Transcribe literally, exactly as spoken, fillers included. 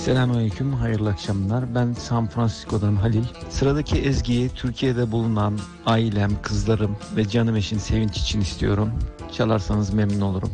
Selamünaleyküm, hayırlı akşamlar. Ben San Francisco'dan Halil. Sıradaki ezgiyi Türkiye'de bulunan ailem, kızlarım ve canım eşin Sevinç için istiyorum. Çalarsanız memnun olurum.